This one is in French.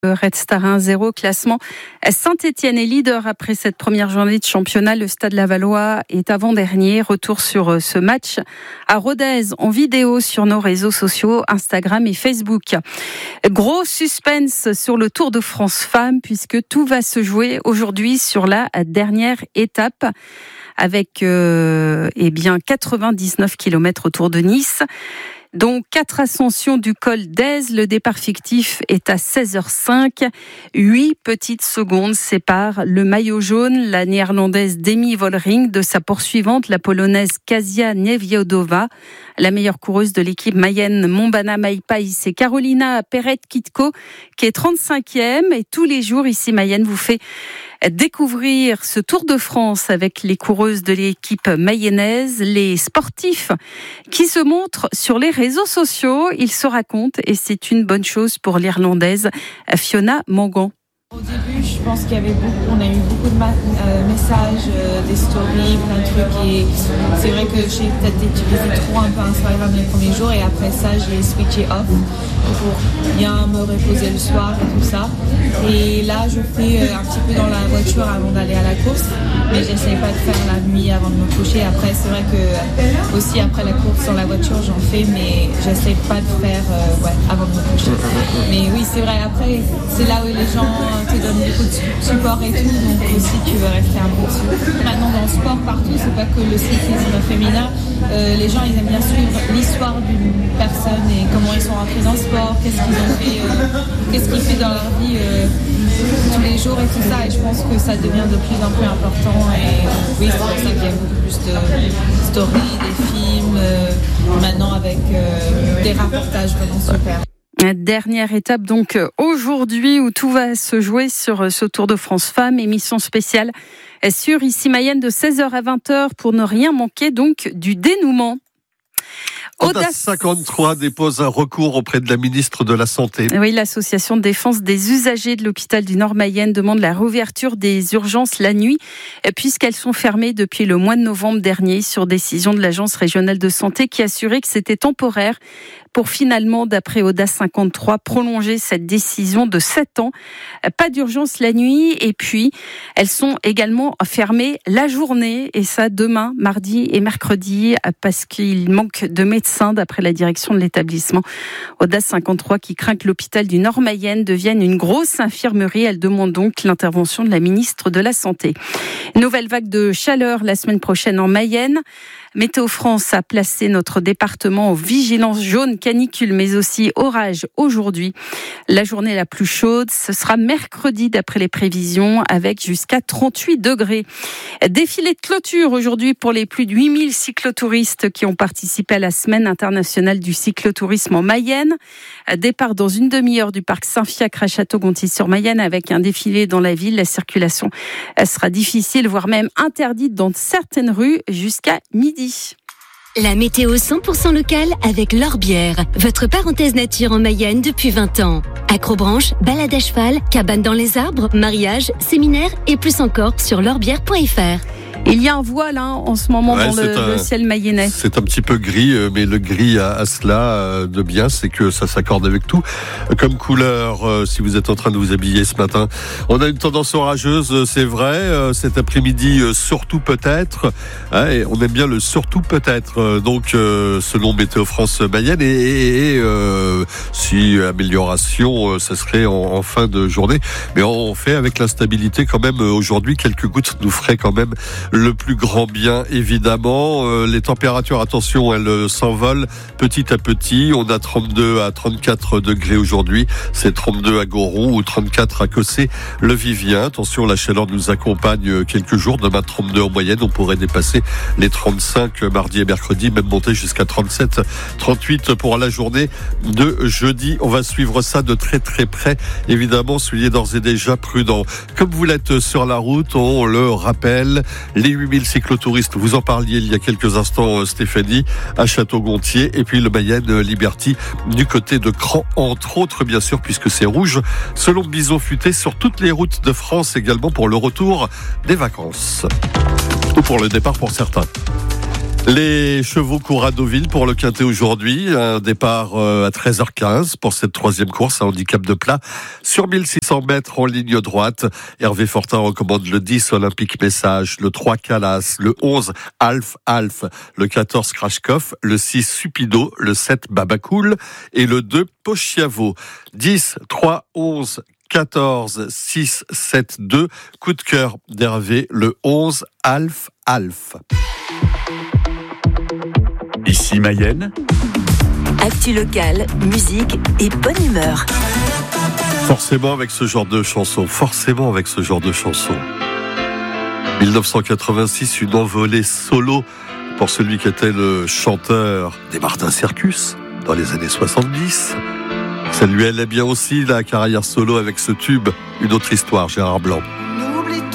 Red Star 1-0, classement. Saint-Étienne est leader après cette première journée de championnat. Le Stade Lavallois est avant-dernier. Retour sur ce match à Rodez en vidéo sur nos réseaux sociaux, Instagram et Facebook. Gros suspense sur le Tour de France Femmes puisque tout va se jouer aujourd'hui sur la dernière étape avec 99 km autour de Nice. Donc 4 ascensions du col d'Èze. Le départ fictif est à 16h05. 8 petites secondes séparent le maillot jaune, la néerlandaise Demi Vollering, de sa poursuivante, la polonaise Kasia Niewiadova. La meilleure coureuse de l'équipe mayenne Montbana Maipai, c'est Carolina Perret-Kitko qui est 35e. Et tous les jours, ici Mayenne vous fait découvrir ce Tour de France avec les coureuses de l'équipe mayonnaise, les sportifs qui se montrent sur les réseaux sociaux. Ils se racontent et c'est une bonne chose pour l'Irlandaise Fiona Mangan. Au début, je pense qu'il y avait on a eu beaucoup de messages, des stories, plein de trucs, et c'est vrai que j'ai peut-être utilisé trop un peu Instagram les premiers jours, et après ça, j'ai switché off pour bien me reposer le soir et tout ça. Et là, je fais un petit peu dans la voiture avant d'aller à la course, mais j'essaye pas de faire la nuit avant de me coucher. Après, c'est vrai que aussi après la course dans la voiture, j'en fais, mais j'essaye pas de faire avant de me coucher. Mais oui, c'est vrai. Après, c'est là où les gens te donne beaucoup de support et tout, donc aussi tu veux rester un peu dessus. Maintenant dans le sport partout, c'est pas que le cyclisme féminin, les gens ils aiment bien suivre l'histoire d'une personne et comment ils sont rentrés dans le sport, qu'est-ce qu'ils ont fait, qu'est-ce qu'ils font dans leur vie tous les jours et tout ça, et je pense que ça devient de plus en plus important, et oui, c'est pour ça qu'il y a beaucoup plus de stories, des films, maintenant avec des reportages vraiment super. Dernière étape donc aujourd'hui où tout va se jouer sur ce Tour de France Femmes. Émission spéciale sur ici Mayenne de 16h à 20h pour ne rien manquer donc du dénouement. Audace 53 dépose un recours auprès de la ministre de la Santé. Oui, l'association de défense des usagers de l'hôpital du Nord Mayenne demande la réouverture des urgences la nuit puisqu'elles sont fermées depuis le mois de novembre dernier sur décision de l'Agence régionale de santé qui assurait que c'était temporaire pour finalement, d'après Audace 53, prolonger cette décision de 7 ans. Pas d'urgence la nuit, et puis elles sont également fermées la journée, et ça demain, mardi et mercredi, parce qu'il manque de médecins d'après la direction de l'établissement. Audace 53 qui craint que l'hôpital du Nord Mayenne devienne une grosse infirmerie. Elle demande donc l'intervention de la ministre de la Santé. Nouvelle vague de chaleur la semaine prochaine en Mayenne. Météo France a placé notre département en vigilance jaune canicule, mais aussi orage aujourd'hui. La journée la plus chaude, ce sera mercredi d'après les prévisions, avec jusqu'à 38 degrés. Défilé de clôture aujourd'hui pour les plus de 8000 cyclotouristes qui ont participé à la semaine internationale du cyclotourisme en Mayenne. Départ dans une demi-heure du parc Saint-Fiacre à Château-Gontier-sur-Mayenne avec un défilé dans la ville. La circulation sera difficile, voire même interdite dans certaines rues jusqu'à midi. La météo 100% locale avec L'Orbière, votre parenthèse nature en Mayenne depuis 20 ans. Acrobranche, balade à cheval, cabane dans les arbres, mariage, séminaire et plus encore sur l'orbière.fr. Il y a un voile en ce moment dans le ciel mayennais. C'est un petit peu gris, mais le gris a cela de bien, c'est que ça s'accorde avec tout. Comme couleur, si vous êtes en train de vous habiller ce matin, on a une tendance orageuse, c'est vrai. Cet après-midi, surtout peut-être. Et on aime bien le surtout peut-être. Donc, selon Météo France Mayenne, et si amélioration, ça serait en fin de journée. Mais on fait avec l'instabilité quand même. Aujourd'hui, quelques gouttes nous feraient quand même le plus grand bien, évidemment. Les températures, attention, elles s'envolent petit à petit. On a 32 à 34 degrés aujourd'hui. C'est 32 à Goron ou 34 à Cossé-le-Vivien. Attention, la chaleur nous accompagne quelques jours. Demain, 32 en moyenne. On pourrait dépasser les 35 mardi et mercredi, même monter jusqu'à 37, 38 pour la journée de jeudi. On va suivre ça de très très près. Évidemment, soyez d'ores et déjà prudents. Comme vous l'êtes sur la route, on le rappelle, les 8000 cyclotouristes, vous en parliez il y a quelques instants, Stéphanie, à Château-Gontier, et puis le Mayenne Liberty du côté de Cran, entre autres, bien sûr, puisque c'est rouge, selon Bison Futé, sur toutes les routes de France également pour le retour des vacances. Ou pour le départ pour certains. Les chevaux courent à Deauville pour le Quintet aujourd'hui. Un départ à 13h15 pour cette troisième course à handicap de plat sur 1600 mètres en ligne droite. Hervé Fortin recommande le 10 Olympique Message, le 3 Calas, le 11 Alf, le 14 Krashkov, le 6 Supido, le 7 Babacool et le 2 Pochiavo. 10, 3, 11, 14, 6, 7, 2. Coup de cœur d'Hervé, le 11 Alf. Ici Mayenne. Actu locale, musique et bonne humeur. Forcément avec ce genre de chanson. 1986, une envolée solo pour celui qui était le chanteur des Martin Circus dans les années 70. Ça lui allait bien aussi la carrière solo avec ce tube, Une autre histoire, Gérard Blanc.